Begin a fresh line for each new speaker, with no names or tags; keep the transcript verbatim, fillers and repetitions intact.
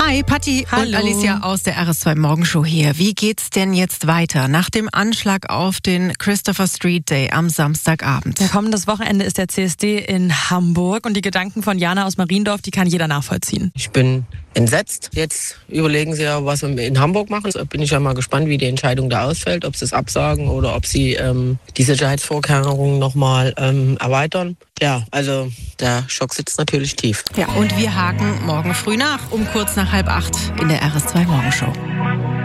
Hi, Patti und
Hallo.
Alicia aus der R S zwei Morgenshow hier. Wie geht's denn jetzt weiter nach dem Anschlag auf den Christopher Street Day am Samstagabend?
Ja, kommendes Wochenende ist der C S D in Hamburg und die Gedanken von Jana aus Mariendorf, die kann jeder nachvollziehen.
Ich bin entsetzt. Jetzt überlegen sie ja, was wir in Hamburg machen. Also bin ich ja mal gespannt, wie die Entscheidung da ausfällt, ob sie es absagen oder ob sie ähm, die Sicherheitsvorkehrungen nochmal ähm, erweitern. Ja, also der Schock sitzt natürlich tief.
Ja, und wir haken morgen früh nach, um kurz nach halb acht in der R S zwei Morgenshow.